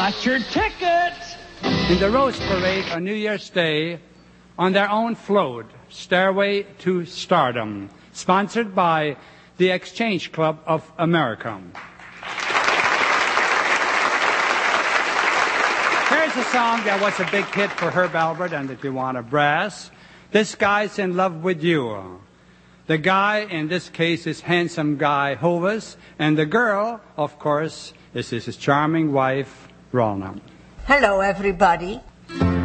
Got your ticket! In the Rose Parade on New Year's Day, on their own float, Stairway to Stardom, sponsored by the Exchange Club of America. Here's a song that was a big hit for Herb Alpert and the Tijuana Brass. This Guy's in Love with You. The guy in this case is handsome Guy Hovis, and the girl, of course, is his charming wife, Rona. Hello, everybody.